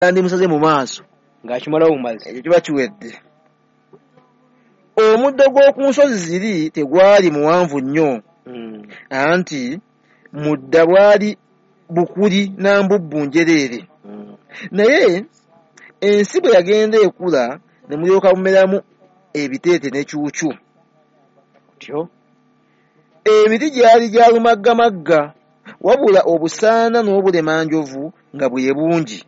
kandi musaze mu maaso ng'akimala omumazi ekyo kiba kiwedde. Omuddo gw'oku nsozi ziri tegwali muwanvu nnyo anti mudda bwali bukuli na mbubbu njereere. Naye ensi bwe yagenda ekula ne mulyoka bumeramu ebiteete ne cuucu. otyo Emiti gyali gya lumaggamagga wabula obusaana n'obulemanjovu nga bwe bungi.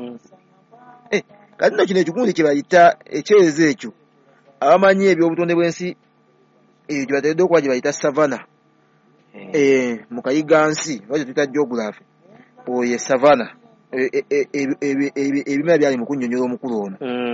Kati nno kino ekikundi kye bayita ekyerezo ekyo abamanyi ebyobutonde bw'ensi gye bateredde okuba gye bayita savana mu kayigansi oba gye tuyita geography oyo ye savana ebimera byali mu kunnyonnyola omukulu ono.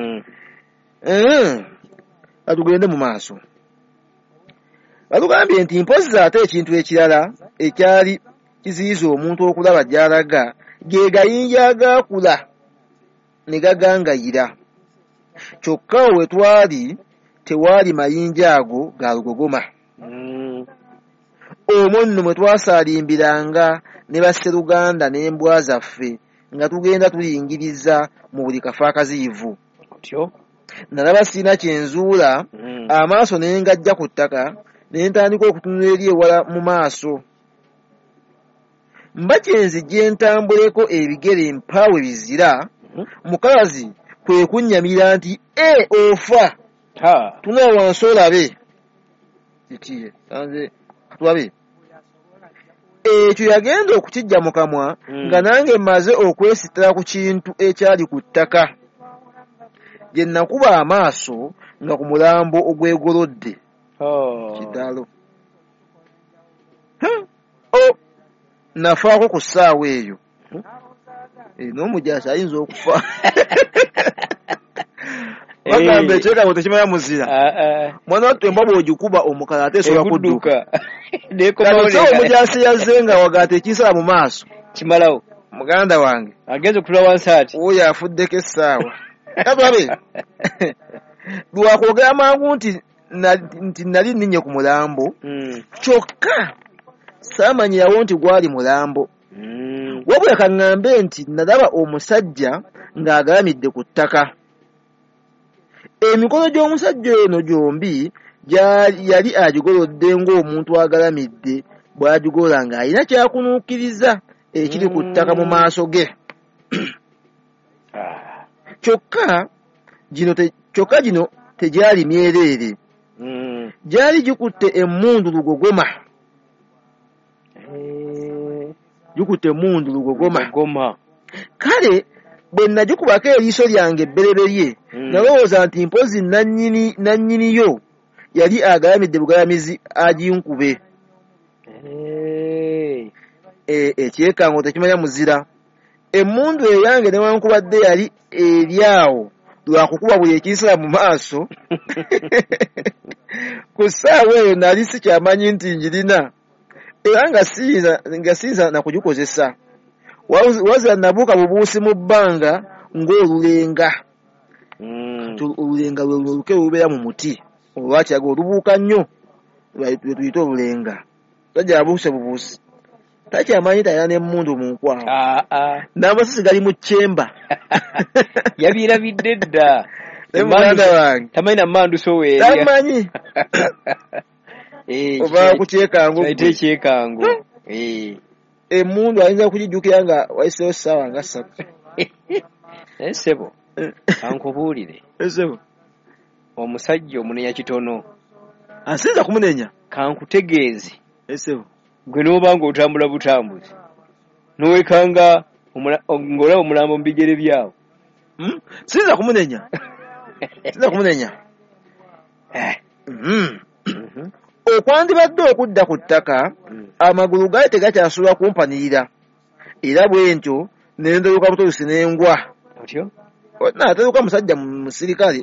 Katugende mu maaso. Batugambye nti mpozi ate ekintu ekirala ekyali kiziyiza omuntu okulaba gy'alaga ge gayinja agaakula ne gagangayira. Kyokka we twali tewaali mayinja ago ga lugogoma. Omwo nno mwe twasaalimbiranga ne basseruganda n'embwa zaffe nga tugenda tulingiriza mu buli kafo akaziyivu. otyo Nalaba sirina kyenzuula, amaaso ne ngajja ku ttaka ne ntandika okutunula eri ewala mu maaso. Mba kyenzijje ntambuleko ebigere mpaawe bizira, mukalazi kwe kunnyamira nti ofa tunula wansi olabe. Kitiye sanze tulabe. Ekyo yagenda okukijja mu kamwa nga nange mmaze okwesittala ku kintu ekyali ku ttaka. Gye nakuba amaaso nga ku mulambo ogwegolodde. Kidalo. Nafaako ku ssaawa eyo. N'omujaasi ayinza okufa. Bagamba ekyekaago tekimanya muzira. Mwana wattu embwa bw'ogikuba omukala ate esobola kudduka. Omujaasi yazze nga wagaata ekisala mu maaso. Kimalawo. Muganda wange. Agenze kutula wansi ati. Oyo afuddeko essaawa. Kababe. Lwakwogera mangu nti nali nninye ku mulambo. Kyokka saamanyirawo nti gwali mulambo. Wabula kaŋŋambe nti nalaba omusajja ng'agalamidde ku ttaka. Emikono gy'omusajja eno gyombi yali agigolodde ng'omuntu agalamidde bw'agigolola ng'alina kyakunuukiriza ekiri ku ttaka mu maaso ge. Kyokka gino tegyali myereere. Gyali gikutte emmundu lugogoma. Gikutte emmundu lugogoma. Kale bwe nagikubako eriiso lyange ebbereberye nalowooza nti mpozi nannyini yo yali agalamidde bugalamizi aginkube. Ekyekango tekimanya muzira. Emmundu eyange newankubadde yali eryawo lwakukuba buli ekinsala mu maaso. Ku ssaawa eyo nali sikyamanyi nti njirina era nga siyinza na kugikozesa. Wazira nabuuka bubuusi mu bbanga ng'olulenga. Olulenga lwe luke lubeera mu muti olwakyaga olubuuka nnyo lwe tuyita olulenga. Sajja abuuse bubuusi takyamanyi talina n'emmundu mu nkwawa. N'amasasi gali mu kyemba. Yabirabidde dda. Muganda wange tamanyi na mmanduso weerya. Tamanyi. Oba ku kyekango. Kiyite ekyekango. Emmundu ayinza okugijjukira nga wayiseewo ssaawa nga 3. Ssebo kankubuulire. Ssebo omusajja omunenya kitono asinza kumunenya. Kankutegeeze Ssebo gwe n'oba ng'otambula butambuzi n'owekanga ng'olaba omulambo mu bigere byawo. Sinza kumunenya. Okwandibadde okudda ku ttaka amagulu gaali tegakyasobola kumpanirira era bwe ntyo ne nderuka butolusi n'engwa. Otyo? Ateruka musajja musirikale.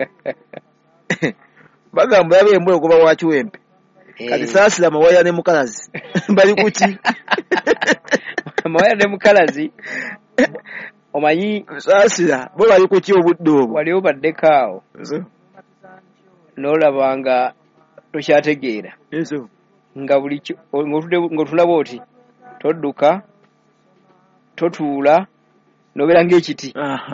Bagamba yabe embwa ogoba wa kiwempe. Kati saasira mawaya ne mukalazi. Bali kuki? Mawaya ne mukalazi. Omanyi saasira bo bali kuki obudde obwo? Wali obaddeko awo. N'olabanga tokyategeera. Nga buli ng'otulaba oti todduka totuula nobeera ng'ekiti. Aha.